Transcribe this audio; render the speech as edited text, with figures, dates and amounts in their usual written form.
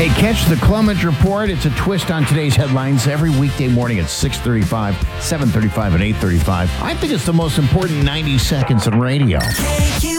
Hey, catch the Clemens Report. It's a twist on today's headlines every weekday morning at 6:35, 7:35, and 8:35. I think it's the most important 90 seconds in radio.